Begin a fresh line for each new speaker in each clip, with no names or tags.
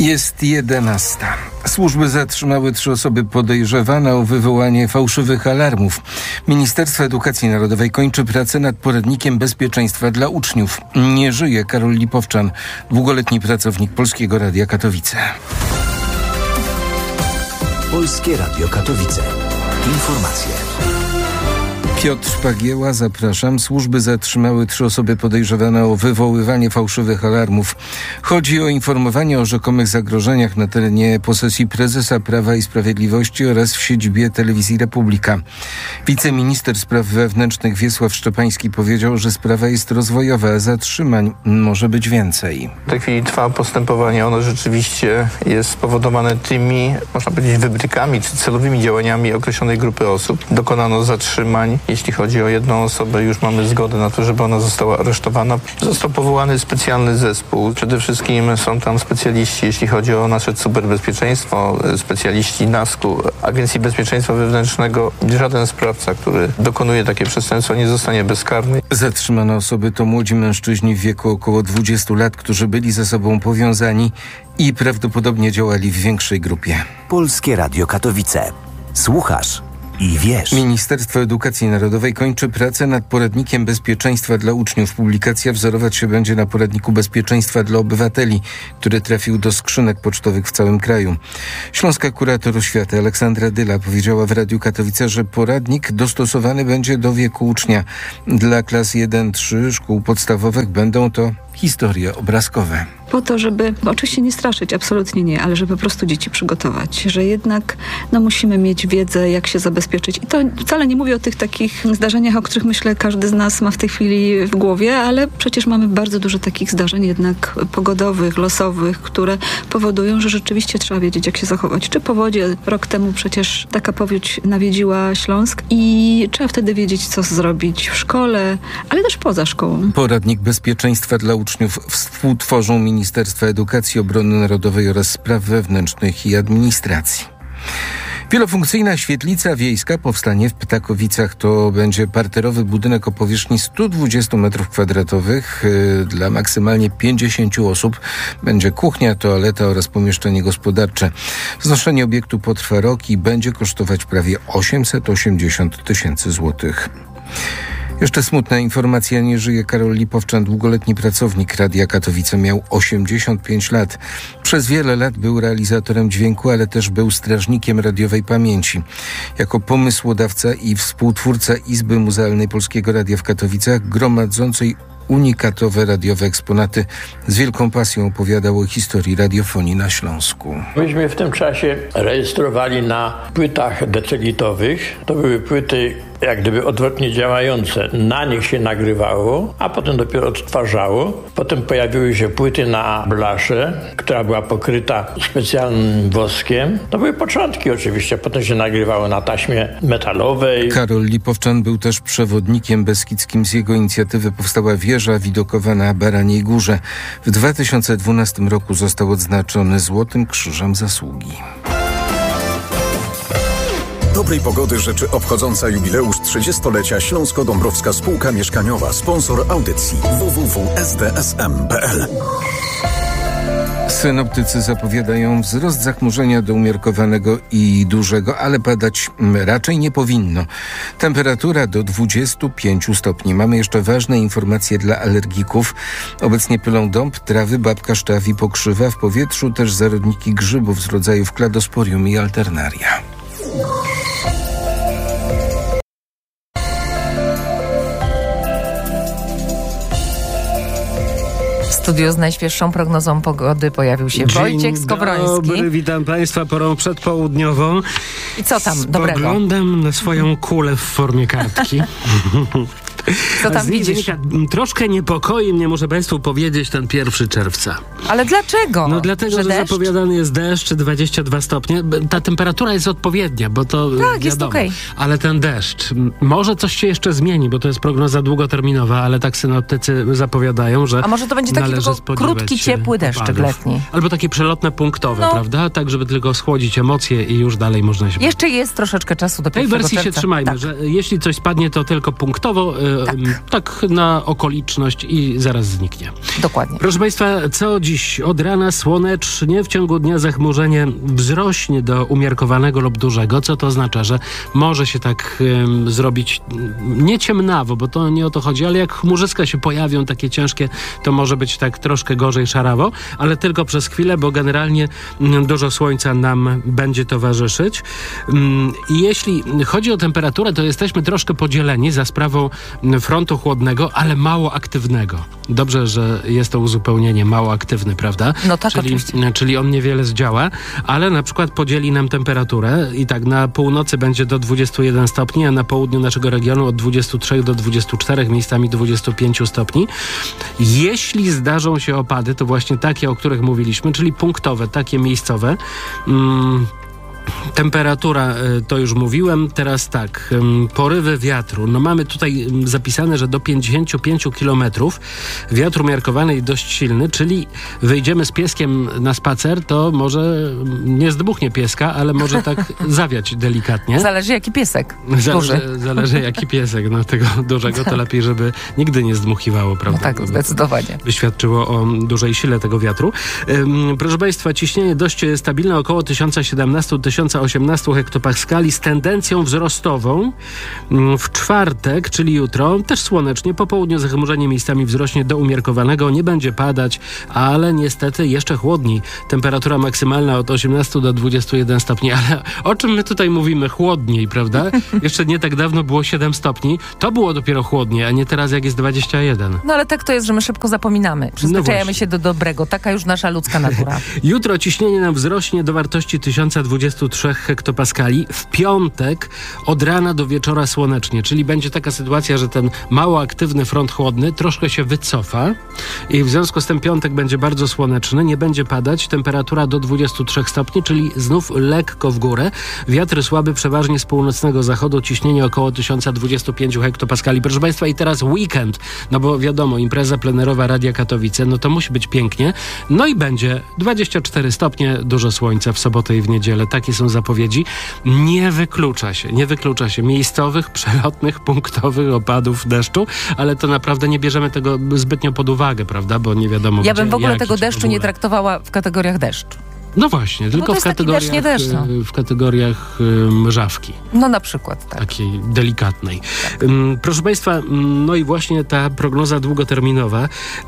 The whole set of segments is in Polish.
Jest 11. Służby zatrzymały 3 osoby podejrzewane o wywołanie fałszywych alarmów. Ministerstwo Edukacji Narodowej kończy pracę nad poradnikiem bezpieczeństwa dla uczniów. Nie żyje Karol Lipowczan, długoletni pracownik Polskiego Radia Katowice.
Polskie Radio Katowice. Informacje.
Piotr Pagieła, zapraszam. Służby zatrzymały 3 osoby podejrzewane o wywoływanie fałszywych alarmów. Chodzi o informowanie o rzekomych zagrożeniach na terenie posesji prezesa Prawa i Sprawiedliwości oraz w siedzibie Telewizji Republika. Wiceminister spraw wewnętrznych Wiesław Szczepański powiedział, że sprawa jest rozwojowa, a zatrzymań może być więcej.
W tej chwili trwa postępowanie. Ono rzeczywiście jest spowodowane tymi, można powiedzieć, wybrykami czy celowymi działaniami określonej grupy osób. Dokonano zatrzymań. Jeśli chodzi o jedną osobę, już mamy zgodę na to, żeby ona została aresztowana. Został powołany specjalny zespół. Przede wszystkim są tam specjaliści, jeśli chodzi o nasze cyberbezpieczeństwo, specjaliści NASK-u, Agencji Bezpieczeństwa Wewnętrznego. Żaden sprawca, który dokonuje takie przestępstwo, nie zostanie bezkarny.
Zatrzymane osoby to młodzi mężczyźni w wieku około 20 lat, którzy byli ze sobą powiązani i prawdopodobnie działali w większej grupie.
Polskie Radio Katowice. Słuchasz i wiesz.
Ministerstwo Edukacji Narodowej kończy pracę nad poradnikiem bezpieczeństwa dla uczniów. Publikacja wzorować się będzie na poradniku bezpieczeństwa dla obywateli, który trafił do skrzynek pocztowych w całym kraju. Śląska kurator oświaty Aleksandra Dyla powiedziała w Radiu Katowice, że poradnik dostosowany będzie do wieku ucznia. Dla klas 1-3 szkół podstawowych będą to historie obrazkowe.
Po to, żeby, oczywiście nie straszyć, absolutnie nie, ale żeby po prostu dzieci przygotować, że jednak musimy mieć wiedzę, jak się zabezpieczyć. I to wcale nie mówię o tych takich zdarzeniach, o których myślę każdy z nas ma w tej chwili w głowie, ale przecież mamy bardzo dużo takich zdarzeń jednak pogodowych, losowych, które powodują, że rzeczywiście trzeba wiedzieć, jak się zachować. Czy powodzie, rok temu przecież taka powódź nawiedziła Śląsk i trzeba wtedy wiedzieć, co zrobić w szkole, ale też poza szkołą.
Poradnik bezpieczeństwa dla uczniów współtworzą Ministerstwa Edukacji, Obrony Narodowej oraz Spraw Wewnętrznych i Administracji. Wielofunkcyjna świetlica wiejska powstanie w Ptakowicach. To będzie parterowy budynek o powierzchni 120 m2 dla maksymalnie 50 osób. Będzie kuchnia, toaleta oraz pomieszczenie gospodarcze. Wznoszenie obiektu potrwa rok i będzie kosztować prawie 880 000 złotych. Jeszcze smutna informacja, nie żyje Karol Lipowczan, długoletni pracownik Radia Katowice. Miał 85 lat. Przez wiele lat był realizatorem dźwięku, ale też był strażnikiem radiowej pamięci. Jako pomysłodawca i współtwórca Izby Muzealnej Polskiego Radia w Katowicach, gromadzącej unikatowe radiowe eksponaty, z wielką pasją opowiadał o historii radiofonii na Śląsku.
Myśmy w tym czasie rejestrowali na płytach decelitowych. To były płyty jak gdyby odwrotnie działające. Na nich się nagrywało, a potem dopiero odtwarzało. Potem pojawiły się płyty na blaszę, która była pokryta specjalnym woskiem. To były początki oczywiście. Potem się nagrywało na taśmie metalowej.
Karol Lipowczan był też przewodnikiem beskidzkim. Z jego inicjatywy powstała wieża widokowa na Baraniej Górze. W 2012 roku został odznaczony Złotym Krzyżem Zasługi.
Dobrej pogody życzy obchodząca jubileusz 30-lecia Śląsko-Dąbrowska Spółka Mieszkaniowa, sponsor audycji www.sdsm.pl.
Synoptycy zapowiadają wzrost zachmurzenia do umiarkowanego i dużego, ale padać raczej nie powinno. Temperatura do 25 stopni. Mamy jeszcze ważne informacje dla alergików. Obecnie pylą dąb, trawy, babka, szczaw i pokrzywa. W powietrzu też zarodniki grzybów z rodzajów Cladosporium i Alternaria.
Studio z najświeższą prognozą pogody pojawił się Wojciech Skowroński.
Dobry, witam Państwa porą przedpołudniową.
I co tam dobrego?
Spoglądam na swoją kulę w formie kartki.
Co tam widzisz?
Troszkę niepokoi mnie, muszę Państwu powiedzieć, ten 1 czerwca.
Ale dlaczego?
No dlatego, że zapowiadany jest deszcz, 22 stopnie. Ta temperatura jest odpowiednia, bo to tak, wiadomo,
jest okej.
Ale ten deszcz, może coś się jeszcze zmieni, bo to jest prognoza długoterminowa, ale tak synoptycy zapowiadają, że
a może to będzie taki tylko krótki, ciepły deszczyk letni.
Albo takie przelotne, punktowe, prawda? Tak, żeby tylko schłodzić emocje i już dalej można się...
Jeszcze jest troszeczkę czasu do 1 czerwca.
Tej wersji się trzymajmy, że jeśli coś spadnie, to tylko punktowo, tak na okoliczność i zaraz zniknie.
Dokładnie.
Proszę Państwa, co dziś? Od rana słonecznie, w ciągu dnia zachmurzenie wzrośnie do umiarkowanego lub dużego. Co to oznacza? Że może się tak zrobić nie ciemnawo, bo to nie o to chodzi, ale jak chmurzyska się pojawią takie ciężkie, to może być tak troszkę gorzej szarawo, ale tylko przez chwilę, bo generalnie dużo słońca nam będzie towarzyszyć. I jeśli chodzi o temperaturę, to jesteśmy troszkę podzieleni za sprawą frontu chłodnego, ale mało aktywnego. Dobrze, że jest to uzupełnienie mało aktywny, prawda?
No tak, oczywiście.
Czyli on niewiele zdziała, ale na przykład podzieli nam temperaturę i tak na północy będzie do 21 stopni, a na południu naszego regionu od 23 do 24, miejscami 25 stopni. Jeśli zdarzą się opady, to właśnie takie, o których mówiliśmy, czyli punktowe, takie miejscowe. Temperatura, to już mówiłem. Teraz tak, porywy wiatru. No mamy tutaj zapisane, że do 55 km wiatr umiarkowany i dość silny, czyli wyjdziemy z pieskiem na spacer, to może nie zdmuchnie pieska, ale może tak zawiać delikatnie.
Zależy jaki piesek.
Zależy jaki piesek. No tego dużego to lepiej, żeby nigdy nie zdmuchiwało, prawda?
No tak, zdecydowanie.
By świadczyło o dużej sile tego wiatru. Proszę Państwa, ciśnienie dość stabilne, około 1017-1018 hektopaskali z tendencją wzrostową. W czwartek, czyli jutro, też słonecznie, po południu zachmurzenie miejscami wzrośnie do umiarkowanego, nie będzie padać, ale niestety jeszcze chłodniej. Temperatura maksymalna od 18 do 21 stopni, ale o czym my tutaj mówimy? Chłodniej, prawda? Jeszcze nie tak dawno było 7 stopni. To było dopiero chłodniej, a nie teraz jak jest 21.
No ale tak to jest, że my szybko zapominamy. Przyzwyczajamy się do dobrego. Taka już nasza ludzka natura.
Jutro ciśnienie nam wzrośnie do wartości 1023 hektopaskali. W piątek od rana do wieczora słonecznie, czyli będzie taka sytuacja, że ten mało aktywny front chłodny troszkę się wycofa i w związku z tym piątek będzie bardzo słoneczny, nie będzie padać, temperatura do 23 stopni, czyli znów lekko w górę. Wiatr słaby przeważnie z północnego zachodu, ciśnienie około 1025 hektopaskali. Proszę Państwa, i teraz weekend, no bo wiadomo, impreza plenerowa Radia Katowice, no to musi być pięknie. No i będzie 24 stopnie, dużo słońca w sobotę i w niedzielę. Takie są zapowiedzi. Nie wyklucza się miejscowych, przelotnych, punktowych opadów deszczu, ale to naprawdę nie bierzemy tego zbytnio pod uwagę, prawda? Bo nie wiadomo,
ja bym w ogóle tego deszczu nie traktowała w kategoriach deszcz.
No właśnie, tylko w kategoriach mrzawki.
No na przykład, tak.
Takiej delikatnej. Tak. Proszę Państwa, no i właśnie ta prognoza długoterminowa.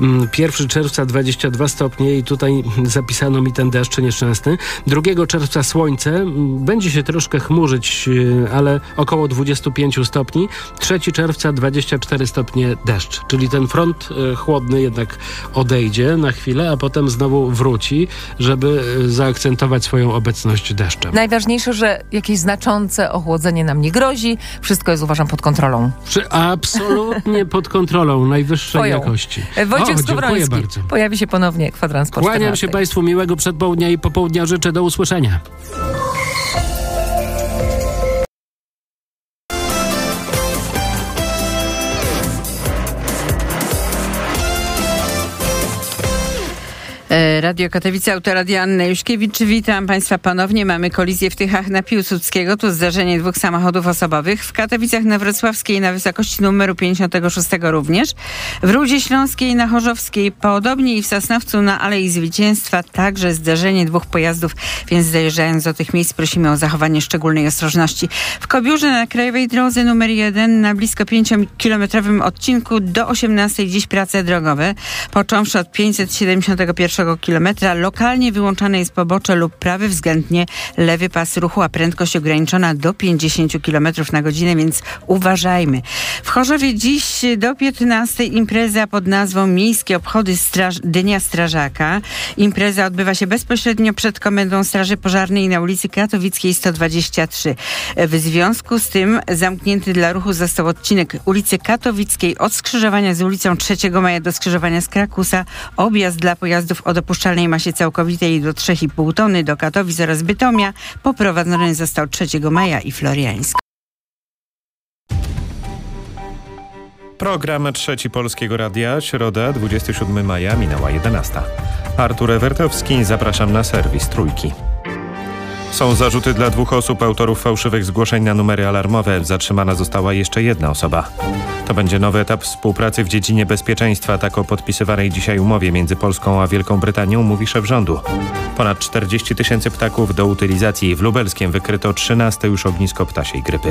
1 czerwca 22 stopnie i tutaj zapisano mi ten deszcz nieszczęsny. 2 czerwca słońce, będzie się troszkę chmurzyć, ale około 25 stopni. 3 czerwca 24 stopnie deszcz, czyli ten front chłodny jednak odejdzie na chwilę, a potem znowu wróci, żeby zaakcentować swoją obecność deszczem.
Najważniejsze, że jakieś znaczące ochłodzenie nam nie grozi. Wszystko jest, uważam, pod kontrolą.
Absolutnie pod kontrolą najwyższej jakości.
Wojciech Skowroński pojawi się ponownie Kwadrans po 14.
Kłaniam się Państwu, miłego przedpołudnia i popołudnia życzę. Do usłyszenia.
Radio Katowice, autoradia Anna Juśkiewicz. Witam Państwa ponownie. Mamy kolizję w Tychach na Piłsudskiego. Tu zdarzenie 2 samochodów osobowych. W Katowicach na Wrocławskiej na wysokości numeru 56 również. W Rudzie Śląskiej na Chorzowskiej podobnie i w Sosnowcu na Alei Zwycięstwa także zdarzenie 2 pojazdów, więc dojeżdżając do tych miejsc prosimy o zachowanie szczególnej ostrożności. W Kobiórze na krajowej drodze numer 1 na blisko 5-kilometrowym odcinku do 18 dziś prace drogowe. Począwszy od 571 kilometra lokalnie wyłączane jest pobocze lub prawy względnie lewy pas ruchu, a prędkość ograniczona do 50 km na godzinę, więc uważajmy. W Chorzowie dziś do 15 impreza pod nazwą Miejskie Obchody Dnia Strażaka. Impreza odbywa się bezpośrednio przed Komendą Straży Pożarnej na ulicy Katowickiej 123. W związku z tym zamknięty dla ruchu został odcinek ulicy Katowickiej od skrzyżowania z ulicą 3 Maja do skrzyżowania z Krakusa. Objazd dla pojazdów o dopuszczalnej masie całkowitej do 3,5 tony do Katowic oraz Bytomia poprowadzony został 3 Maja i Floriańsk.
Program Trzeci Polskiego Radia, środa, 27 maja, minęła 11. Artur Ewertowski, zapraszam na serwis Trójki. Są zarzuty dla 2 osób, autorów fałszywych zgłoszeń na numery alarmowe. Zatrzymana została jeszcze jedna osoba. To będzie nowy etap współpracy w dziedzinie bezpieczeństwa. Tak o podpisywanej dzisiaj umowie między Polską a Wielką Brytanią mówi szef rządu. Ponad 40 000 ptaków do utylizacji. W Lubelskiem wykryto 13. już ognisko ptasiej grypy.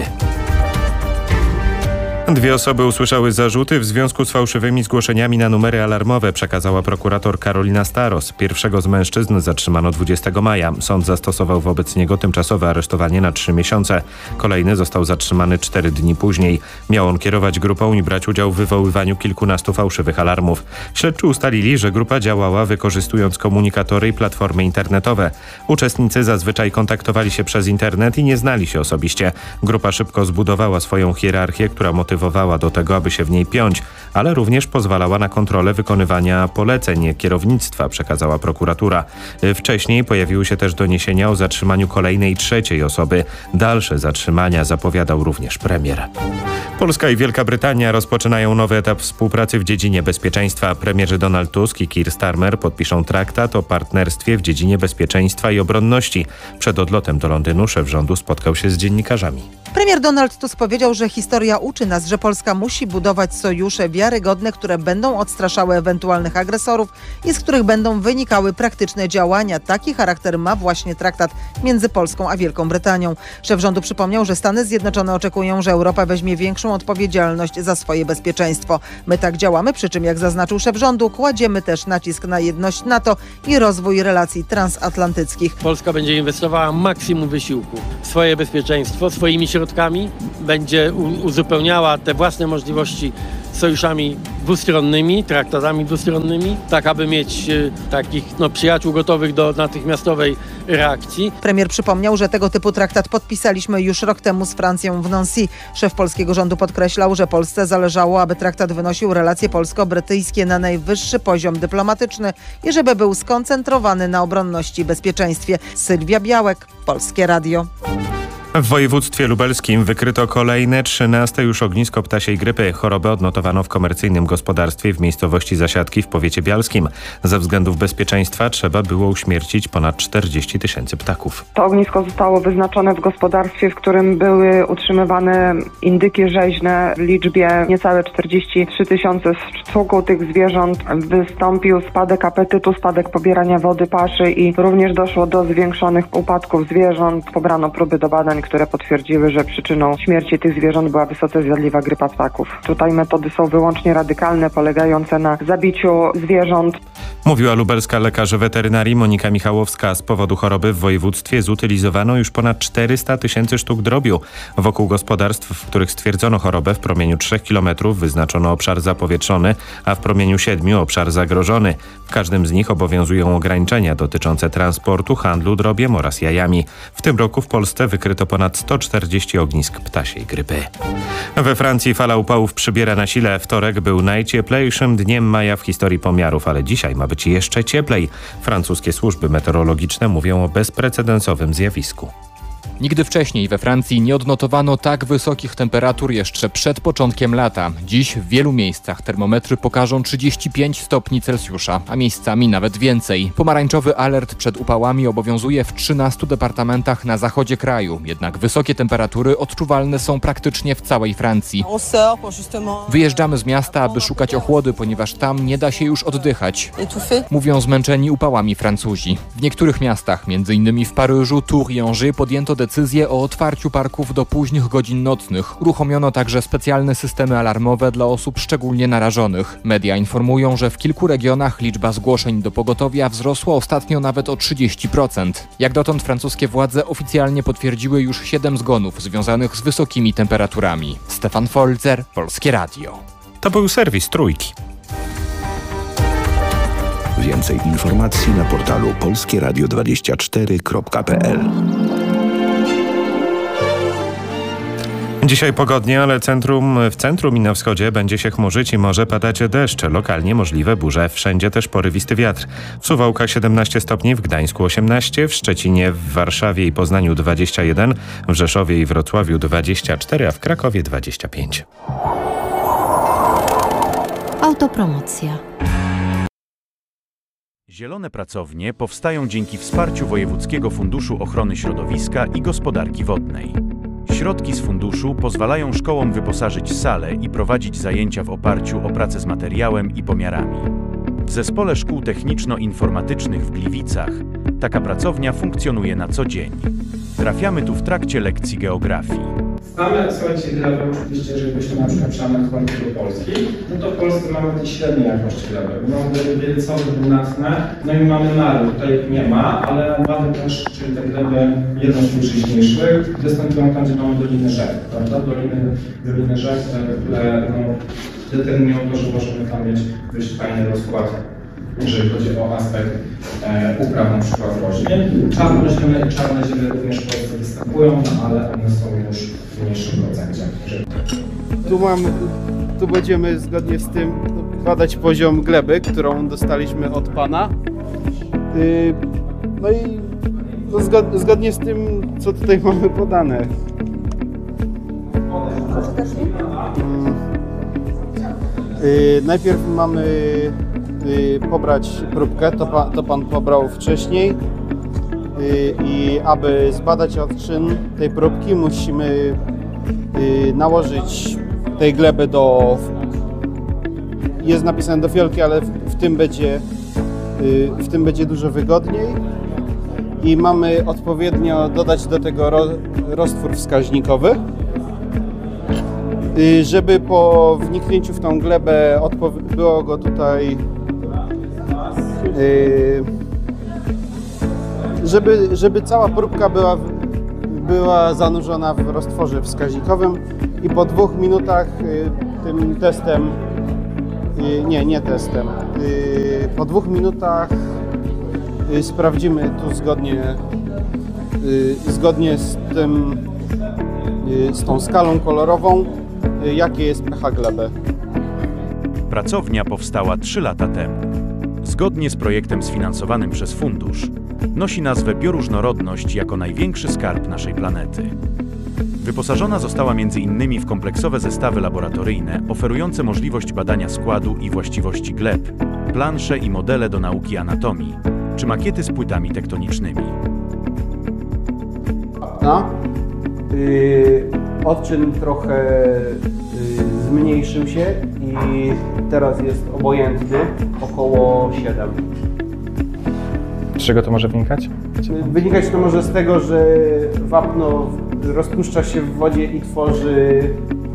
2 osoby usłyszały zarzuty w związku z fałszywymi zgłoszeniami na numery alarmowe, przekazała prokurator Karolina Staros. Pierwszego z mężczyzn zatrzymano 20 maja. Sąd zastosował wobec niego tymczasowe aresztowanie na 3 miesiące. Kolejny został zatrzymany 4 dni później. Miał on kierować grupą i brać udział w wywoływaniu kilkunastu fałszywych alarmów. Śledczy ustalili, że grupa działała wykorzystując komunikatory i platformy internetowe. Uczestnicy zazwyczaj kontaktowali się przez internet i nie znali się osobiście. Grupa szybko zbudowała swoją hierarchię, która motywowała do tego, aby się w niej piąć, ale również pozwalała na kontrolę wykonywania poleceń kierownictwa, przekazała prokuratura. Wcześniej pojawiły się też doniesienia o zatrzymaniu kolejnej 3. osoby. Dalsze zatrzymania zapowiadał również premier. Polska i Wielka Brytania rozpoczynają nowy etap współpracy w dziedzinie bezpieczeństwa. Premierzy Donald Tusk i Keir Starmer podpiszą traktat o partnerstwie w dziedzinie bezpieczeństwa i obronności. Przed odlotem do Londynu szef rządu spotkał się z dziennikarzami.
Premier Donald Tusk powiedział, że historia uczy nas, że Polska musi budować sojusze wiarygodne, które będą odstraszały ewentualnych agresorów i z których będą wynikały praktyczne działania. Taki charakter ma właśnie traktat między Polską a Wielką Brytanią. Szef rządu przypomniał, że Stany Zjednoczone oczekują, że Europa weźmie większą odpowiedzialność za swoje bezpieczeństwo. My tak działamy, przy czym, jak zaznaczył szef rządu, kładziemy też nacisk na jedność NATO i rozwój relacji transatlantyckich.
Polska będzie inwestowała maksimum wysiłku w swoje bezpieczeństwo, swoimi środkami, będzie uzupełniała te własne możliwości sojuszami dwustronnymi, traktatami dwustronnymi, tak aby mieć takich przyjaciół gotowych do natychmiastowej reakcji.
Premier przypomniał, że tego typu traktat podpisaliśmy już rok temu z Francją w Nancy. Szef polskiego rządu podkreślał, że Polsce zależało, aby traktat wynosił relacje polsko-brytyjskie na najwyższy poziom dyplomatyczny i żeby był skoncentrowany na obronności i bezpieczeństwie. Sylwia Białek, Polskie Radio.
W województwie lubelskim wykryto kolejne 13. już ognisko ptasiej grypy. Chorobę odnotowano w komercyjnym gospodarstwie w miejscowości Zasiadki w powiecie bialskim. Ze względów bezpieczeństwa trzeba było uśmiercić ponad 40 000 ptaków.
To ognisko zostało wyznaczone w gospodarstwie, w którym były utrzymywane indyki rzeźne w liczbie niecałe 43 000. Z tłuku tych zwierząt wystąpił spadek apetytu, spadek pobierania wody, paszy i również doszło do zwiększonych upadków zwierząt. Pobrano próby do badań, które potwierdziły, że przyczyną śmierci tych zwierząt była wysoce zjadliwa grypa ptaków. Tutaj metody są wyłącznie radykalne, polegające na zabiciu zwierząt.
Mówiła lubelska lekarz weterynarii Monika Michałowska. Z powodu choroby w województwie zutylizowano już ponad 400 000 sztuk drobiu. Wokół gospodarstw, w których stwierdzono chorobę, w promieniu 3 km wyznaczono obszar zapowietrzony, a w promieniu 7 obszar zagrożony. W każdym z nich obowiązują ograniczenia dotyczące transportu, handlu drobiem oraz jajami. W tym roku w Polsce wykryto ponad 140 ognisk ptasiej grypy. We Francji fala upałów przybiera na sile. Wtorek był najcieplejszym dniem maja w historii pomiarów, ale dzisiaj ma być jeszcze cieplej. Francuskie służby meteorologiczne mówią o bezprecedensowym zjawisku.
Nigdy wcześniej we Francji nie odnotowano tak wysokich temperatur jeszcze przed początkiem lata. Dziś w wielu miejscach termometry pokażą 35 stopni Celsjusza, a miejscami nawet więcej. Pomarańczowy alert przed upałami obowiązuje w 13 departamentach na zachodzie kraju. Jednak wysokie temperatury odczuwalne są praktycznie w całej Francji. Wyjeżdżamy z miasta, aby szukać ochłody, ponieważ tam nie da się już oddychać. Mówią zmęczeni upałami Francuzi. W niektórych miastach, m.in. w Paryżu, Tours i Angers, podjęto decyzję o otwarciu parków do późnych godzin nocnych. Uruchomiono także specjalne systemy alarmowe dla osób szczególnie narażonych. Media informują, że w kilku regionach liczba zgłoszeń do pogotowia wzrosła ostatnio nawet o 30%. Jak dotąd francuskie władze oficjalnie potwierdziły już 7 zgonów związanych z wysokimi temperaturami. Stefan Folzer, Polskie Radio.
To był serwis Trójki.
Więcej informacji na portalu polskieradio24.pl.
Dzisiaj pogodnie, ale w centrum i na wschodzie będzie się chmurzyć i może padać deszcz. Lokalnie możliwe burze. Wszędzie też porywisty wiatr. W Suwałkach 17 stopni, w Gdańsku 18, w Szczecinie, w Warszawie i Poznaniu 21, w Rzeszowie i Wrocławiu 24, a w Krakowie 25.
Autopromocja. Zielone pracownie powstają dzięki wsparciu Wojewódzkiego Funduszu Ochrony Środowiska i Gospodarki Wodnej. Środki z funduszu pozwalają szkołom wyposażyć sale i prowadzić zajęcia w oparciu o pracę z materiałem i pomiarami. W Zespole Szkół Techniczno-Informatycznych w Gliwicach taka pracownia funkcjonuje na co dzień. Trafiamy tu w trakcie lekcji geografii.
Mamy, słuchajcie, glebę oczywiście, jeżeli byśmy na przykład przeanalizowali do Polski, no to w Polsce mamy te średniej jakości gleby. Mamy gleby wielcowe, dwunastne, no i mamy mary, tutaj ich nie ma, ale mamy też, czyli te gleby jedno z najsilniejszych, występują tam, gdzie mamy doliny rzek, prawda? Doliny rzek, które determinują to, że możemy tam mieć dość fajny rozkład, jeżeli chodzi o aspekt upraw na przykład roślin. Czarne ziele również w Polsce występują, ale one są już w mniejszym procencie.
Tu będziemy zgodnie z tym badać poziom gleby, którą dostaliśmy od pana. No i zgodnie z tym, co tutaj mamy podane. Najpierw mamy pobrać próbkę, to pan pobrał wcześniej i aby zbadać odczyn tej próbki, musimy nałożyć tej gleby jest napisane do fiolki, ale w tym będzie dużo wygodniej i mamy odpowiednio dodać do tego roztwór wskaźnikowy, żeby po wniknięciu w tą glebę było go tutaj żeby cała próbka była zanurzona w roztworze wskaźnikowym i po 2 minutach tym testem, nie testem, po 2 minutach sprawdzimy tu zgodnie z tą skalą kolorową, jakie jest pH gleby.
Pracownia powstała 3 lata temu. Zgodnie z projektem sfinansowanym przez fundusz, nosi nazwę Bioróżnorodność jako największy skarb naszej planety. Wyposażona została m.in. w kompleksowe zestawy laboratoryjne oferujące możliwość badania składu i właściwości gleb, plansze i modele do nauki anatomii, czy makiety z płytami tektonicznymi.
Odczyn trochę zmniejszył się i teraz jest obojętny, około 7.
Z czego to może wynikać?
Wynikać to może z tego, że wapno rozpuszcza się w wodzie i tworzy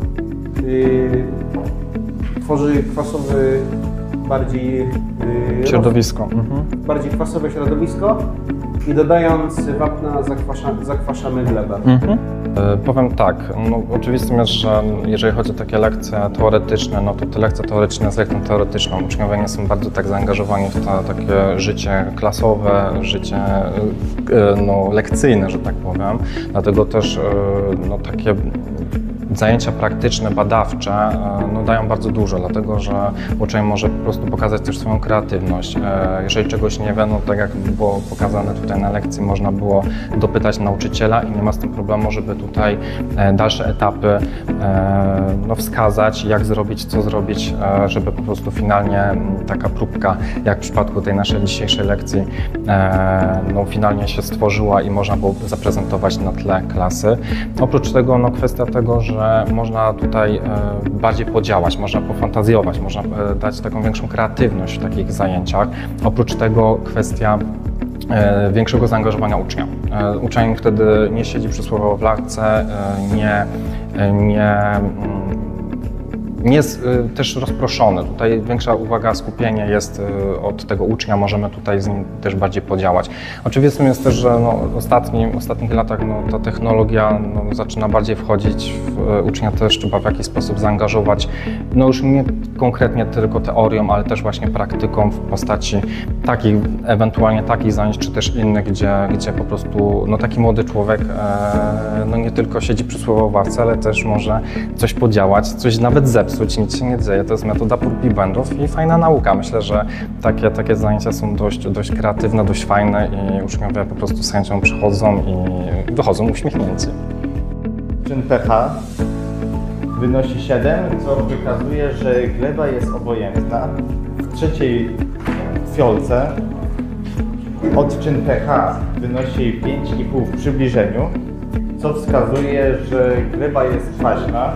kwasowy bardziej
środowisko.
Bardziej kwasowe środowisko i dodając wapna zakwaszamy glebę.
Powiem tak, oczywistym jest, że jeżeli chodzi o takie lekcje teoretyczne, no to te lekcje teoretyczne z lekcją teoretyczną. Uczniowie nie są bardzo tak zaangażowani w to takie życie klasowe, życie lekcyjne, że tak powiem. Dlatego też takie zajęcia praktyczne, badawcze dają bardzo dużo, dlatego że uczeń może po prostu pokazać też swoją kreatywność. Jeżeli czegoś nie wie, tak jak było pokazane tutaj na lekcji, można było dopytać nauczyciela i nie ma z tym problemu, żeby tutaj dalsze etapy wskazać, jak zrobić, co zrobić, żeby po prostu finalnie taka próbka, jak w przypadku tej naszej dzisiejszej lekcji, finalnie się stworzyła i można było zaprezentować na tle klasy. Oprócz tego kwestia tego, że można tutaj bardziej podziałać, można pofantazjować, można dać taką większą kreatywność w takich zajęciach. Oprócz tego kwestia większego zaangażowania ucznia. Uczeń wtedy nie siedzi przysłowiowo w ławce, nie jest też rozproszony. Tutaj większa uwaga, skupienie jest od tego ucznia, możemy tutaj z nim też bardziej podziałać. Oczywistym jest też, że w ostatnich latach ta technologia zaczyna bardziej wchodzić, ucznia też trzeba w jakiś sposób zaangażować, już nie konkretnie tylko teorią, ale też właśnie praktyką w postaci ewentualnie takich zajęć, czy też innych, gdzie po prostu taki młody człowiek nie tylko siedzi przysłowiowo w ławce, ale też może coś podziałać, coś nawet zepsuć, nic się nie dzieje. To jest metoda prób i błędów i fajna nauka. Myślę, że takie zajęcia są dość kreatywne, dość fajne i uczniowie po prostu z chęcią przychodzą i wychodzą uśmiechnięci.
Czyn pH wynosi 7, co wykazuje, że gleba jest obojętna. W trzeciej fiolce Odczyn pH wynosi 5,5 w przybliżeniu, co wskazuje, że gleba jest kwaśna.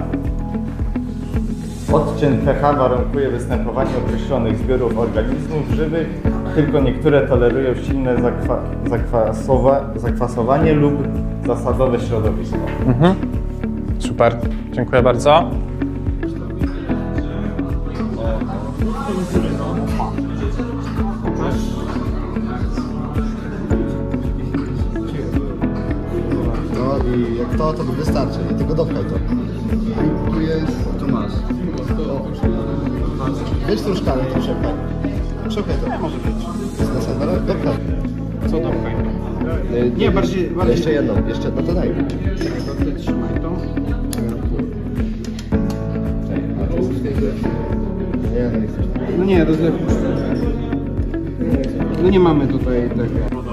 Odczyn pH warunkuje występowanie określonych zbiorów organizmów żywych, tylko niektóre tolerują silne zakwasowanie lub zasadowe środowisko.
Super, dziękuję bardzo.
No i jak to wystarczy. I tylko dopchaj to. Tu jest, tu masz. Weź tą szkalę, to przepchaj. Przepchaj to. Może być. Jest następna, dopchaj.
Co dopchaj? Nie, bardziej...
Jeszcze jedną, no to daj.
Trzymaj to.
Nie, no
no nie, to no nie mamy tutaj tego.